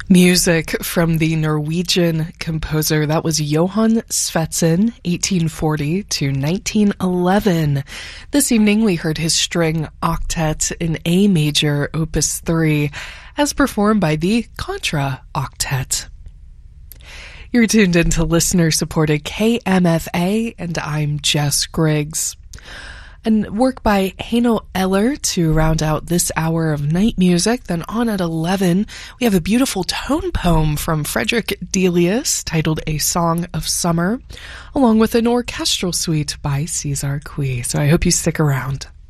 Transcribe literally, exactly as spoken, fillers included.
Music from the Norwegian composer, that was Johann Svetsson, eighteen forty to nineteen eleven. This evening we heard his string octet in A major, opus three, as performed by the Contra Octet. You're tuned into listener-supported K M F A, and I'm Jess Griggs. And work by Heino Eller to round out this hour of night music. Then on at eleven, we have a beautiful tone poem from Frederick Delius titled A Song of Summer, along with an orchestral suite by Cesar Cui. So I hope you stick around.